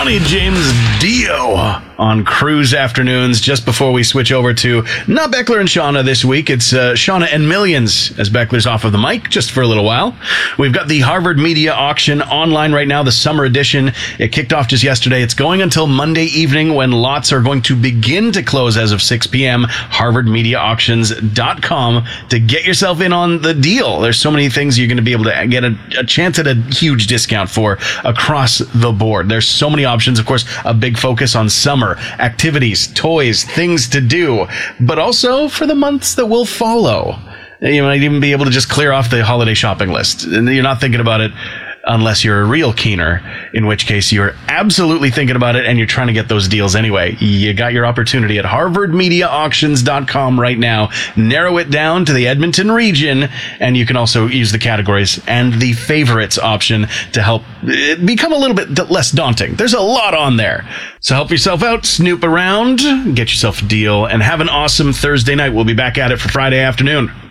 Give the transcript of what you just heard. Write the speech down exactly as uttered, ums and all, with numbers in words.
Johnny James Dio on Cruise Afternoons. Just before we switch over to not Beckler and Shauna this week, it's uh, Shauna and Millions, as Beckler's off of the mic just for a little while. We've got the Harvard Media Auction online right now, the summer edition. It kicked off just yesterday. It's going until Monday evening, when lots are going to begin to close as of six p.m. harvard media auctions dot com to get yourself in on the deal. There's so many things you're going to be able to get a, a chance at a huge discount for across the board. There's so many options. Of course, a big focus on summer activities, toys, things to do, but also for the months that will follow. You might even be able to just clear off the holiday shopping list. And you're not thinking about it unless you're a real keener, in which case you're absolutely thinking about it and you're trying to get those deals anyway. You got your opportunity at harvard media auctions dot com right now. Narrow it down to the Edmonton region, and you can also use the categories and the favorites option to help it become a little bit less daunting. There's a lot on there. So help yourself out, snoop around, get yourself a deal, and have an awesome Thursday night. We'll be back at it for Friday afternoon.